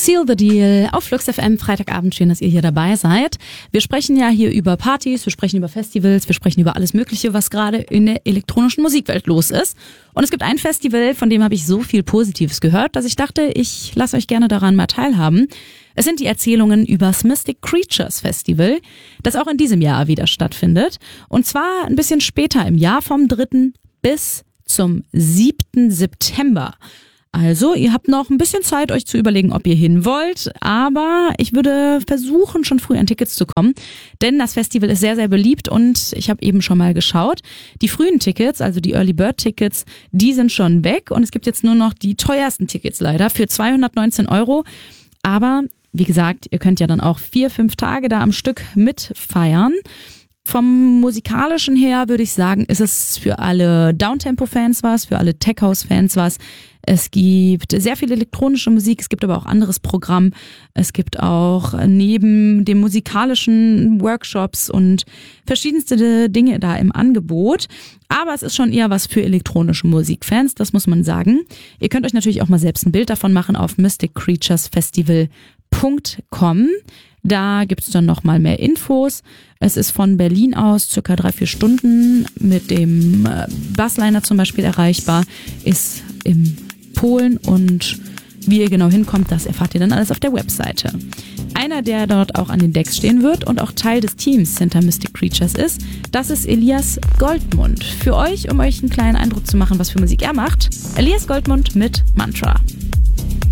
Seal the Deal auf Flux FM, Freitagabend. Schön, dass ihr hier dabei seid. Wir sprechen ja hier über Partys, wir sprechen über Festivals, wir sprechen über alles Mögliche, was gerade in der elektronischen Musikwelt los ist. Und es gibt ein Festival, von dem habe ich so viel Positives gehört, dass ich dachte, ich lasse euch gerne daran mal teilhaben. Es sind die Erzählungen übers Mystic Creatures Festival, das auch in diesem Jahr wieder stattfindet. Und zwar ein bisschen später im Jahr, vom 3. bis zum 7. September. Also, ihr habt noch ein bisschen Zeit, euch zu überlegen, ob ihr hin wollt, aber ich würde versuchen, schon früh an Tickets zu kommen, denn das Festival ist sehr, sehr beliebt und ich habe eben schon mal geschaut. Die frühen Tickets, also die Early Bird Tickets, die sind schon weg und es gibt jetzt nur noch die teuersten Tickets leider für 219 €. Aber wie gesagt, ihr könnt ja dann auch 4-5 Tage da am Stück mitfeiern. Vom Musikalischen her würde ich sagen, ist es für alle Downtempo-Fans was, für alle Tech-House-Fans was. Es gibt sehr viel elektronische Musik, es gibt aber auch anderes Programm. Es gibt auch neben dem musikalischen Workshops und verschiedenste Dinge da im Angebot. Aber es ist schon eher was für elektronische Musikfans, das muss man sagen. Ihr könnt euch natürlich auch mal selbst ein Bild davon machen auf mysticcreaturesfestival.com. Da gibt's dann nochmal mehr Infos. Es ist von Berlin aus circa 3-4 Stunden mit dem Busliner zum Beispiel erreichbar, ist in Polen und wie ihr genau hinkommt, das erfahrt ihr dann alles auf der Webseite. Einer, der dort auch an den Decks stehen wird und auch Teil des Teams hinter Mystic Creatures ist, das ist Elias Goldmund. Für euch, um euch einen kleinen Eindruck zu machen, was für Musik er macht, Elias Goldmund mit Mantra.